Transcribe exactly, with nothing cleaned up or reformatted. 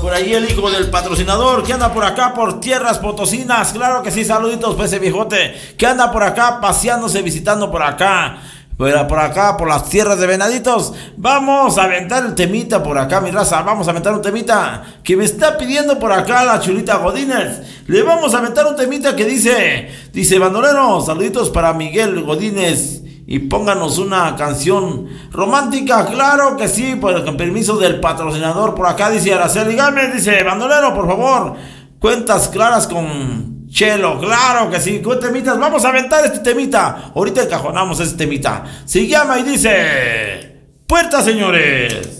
por ahí el hijo del patrocinador que anda por acá por tierras potosinas. Claro que sí, saluditos para ese viejote que anda por acá paseándose, visitando por acá. Por, por acá, por las tierras de Venaditos. Vamos a aventar el temita por acá, mi raza. Vamos a aventar un temita que me está pidiendo por acá la Chulita Godínez. Le vamos a aventar un temita que dice, dice, bandolero, saluditos para Miguel Godínez. Y pónganos una canción romántica, claro que sí, por, con permiso del patrocinador. Por acá dice Araceli Gámez, dice, bandolero, por favor, cuentas claras con Chelo, claro que sí, con temitas, vamos a aventar este temita. Ahorita encajonamos este temita. Se llama y dice, puerta, señores.